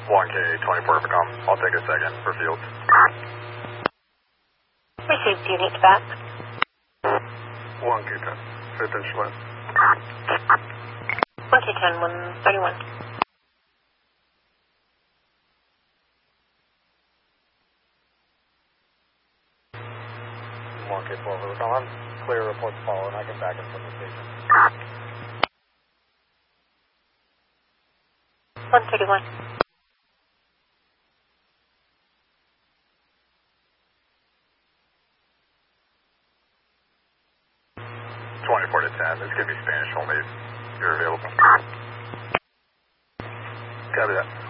1K24 for com. I'll take a second for fields. Received unit back. 1K10, 5th inch left. 1K10, 131. K12 over com. Clear reports follow, and I can back in from the station. 131. Twenty-four to 10. This could be Spanish only if you're available. Copy that.